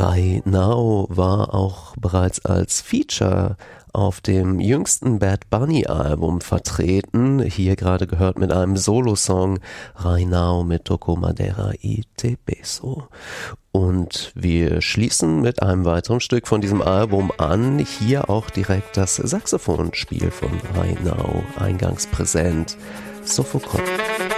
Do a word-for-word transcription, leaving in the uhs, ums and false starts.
Right Now war auch bereits als Feature auf dem jüngsten Bad Bunny Album vertreten. Hier gerade gehört mit einem Solo-Song Right Now mit Toco Madera y Te Beso. Und wir schließen mit einem weiteren Stück von diesem Album an. Hier auch direkt das Saxophonspiel von Right Now, eingangs präsent. Sofokot.